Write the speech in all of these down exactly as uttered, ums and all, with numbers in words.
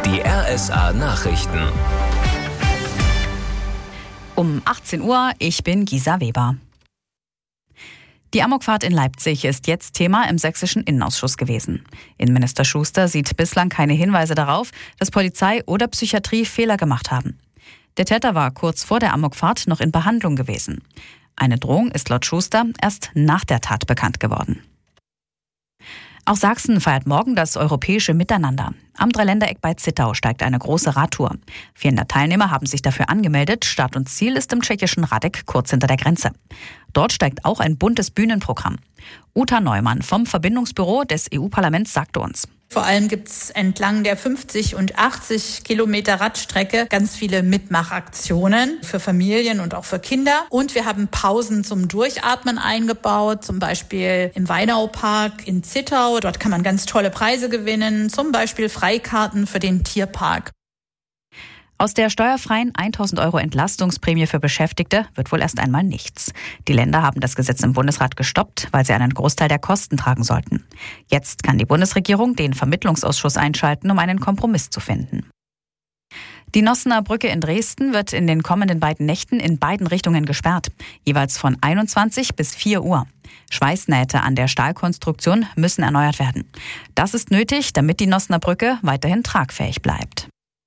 Die R S A-Nachrichten. Um achtzehn Uhr, ich bin Gisa Weber. Die Amokfahrt in Leipzig ist jetzt Thema im sächsischen Innenausschuss gewesen. Innenminister Schuster sieht bislang keine Hinweise darauf, dass Polizei oder Psychiatrie Fehler gemacht haben. Der Täter war kurz vor der Amokfahrt noch in Behandlung gewesen. Eine Drohung ist laut Schuster erst nach der Tat bekannt geworden. Auch Sachsen feiert morgen das europäische Miteinander. Am Dreiländereck bei Zittau steigt eine große Radtour. vierhundert Teilnehmer haben sich dafür angemeldet. Start und Ziel ist im tschechischen Radek, kurz hinter der Grenze. Dort steigt auch ein buntes Bühnenprogramm. Uta Neumann vom Verbindungsbüro des E U-Parlaments sagte uns: Vor allem gibt es entlang der fünfzig und achtzig Kilometer Radstrecke ganz viele Mitmachaktionen für Familien und auch für Kinder. Und wir haben Pausen zum Durchatmen eingebaut, zum Beispiel im Weinaupark in Zittau. Dort kann man ganz tolle Preise gewinnen, zum Beispiel Freikarten für den Tierpark. Aus der steuerfreien tausend Euro Entlastungsprämie für Beschäftigte wird wohl erst einmal nichts. Die Länder haben das Gesetz im Bundesrat gestoppt, weil sie einen Großteil der Kosten tragen sollten. Jetzt kann die Bundesregierung den Vermittlungsausschuss einschalten, um einen Kompromiss zu finden. Die Nossener Brücke in Dresden wird in den kommenden beiden Nächten in beiden Richtungen gesperrt, jeweils von einundzwanzig bis vier Uhr. Schweißnähte an der Stahlkonstruktion müssen erneuert werden. Das ist nötig, damit die Nossener Brücke weiterhin tragfähig bleibt.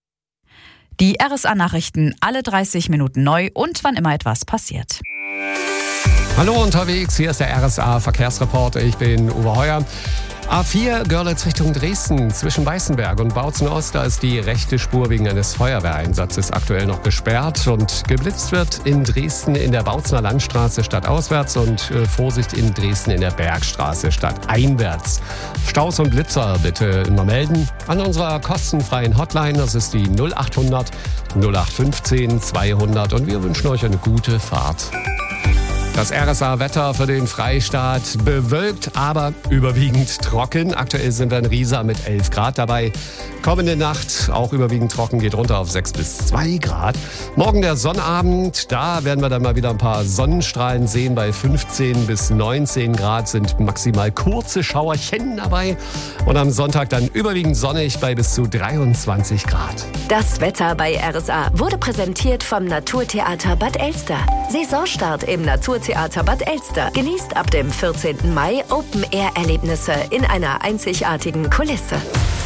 Die R S A-Nachrichten alle dreißig Minuten neu und wann immer etwas passiert. Hallo unterwegs, hier ist der R S A-Verkehrsreporter, ich bin Uwe Heuer. A vier Görlitz Richtung Dresden zwischen Weißenberg und Bautzen-Ost, da ist die rechte Spur wegen eines Feuerwehreinsatzes aktuell noch gesperrt und geblitzt wird in Dresden in der Bautzener Landstraße stadtauswärts und äh, Vorsicht in Dresden in der Bergstraße stadteinwärts. Staus und Blitzer bitte immer melden an unserer kostenfreien Hotline, das ist die null acht hundert null acht fünfzehn zweihundert und wir wünschen euch eine gute Fahrt. Das R S A-Wetter für den Freistaat: bewölkt, aber überwiegend trocken. Aktuell sind wir in Riesa mit elf Grad dabei. Kommende Nacht auch überwiegend trocken, geht runter auf sechs bis zwei Grad. Morgen der Sonnabend, da werden wir dann mal wieder ein paar Sonnenstrahlen sehen. Bei fünfzehn bis neunzehn Grad sind maximal kurze Schauerchen dabei. Und am Sonntag dann überwiegend sonnig bei bis zu dreiundzwanzig Grad. Das Wetter bei R S A wurde präsentiert vom Naturtheater Bad Elster. Saisonstart im Naturtheater Bad Elster. Genießt ab dem vierzehnten Mai Open-Air-Erlebnisse in einer einzigartigen Kulisse.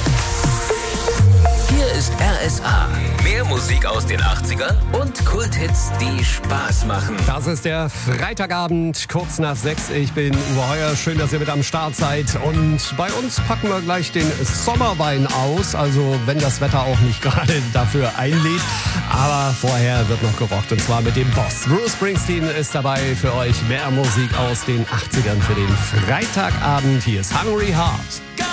Hier ist R S A. Mehr Musik aus den achtzigern und Kulthits, die Spaß machen. Das ist der Freitagabend, kurz nach sechs. Ich bin Uwe Heuer. Schön, dass ihr mit am Start seid. Und bei uns packen wir gleich den Sommerwein aus. Also wenn das Wetter auch nicht gerade dafür einlädt. Aber vorher wird noch gerockt. Und zwar mit dem Boss. Bruce Springsteen ist dabei für euch. Mehr Musik aus den achtzigern für den Freitagabend. Hier ist Hungry Heart.